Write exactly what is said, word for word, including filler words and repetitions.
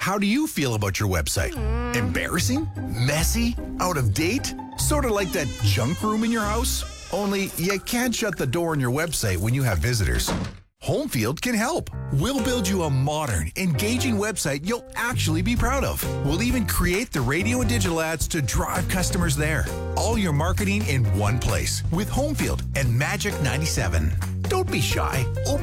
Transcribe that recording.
How do you feel about your website? Embarrassing? Messy? Out of date? Sort of like that junk room in your house? Only you can't shut the door on your website when you have visitors. Homefield can help. We'll build you a modern, engaging website you'll actually be proud of. We'll even create the radio and digital ads to drive customers there. All your marketing in one place with Homefield and Magic ninety-seven. Don't be shy. Open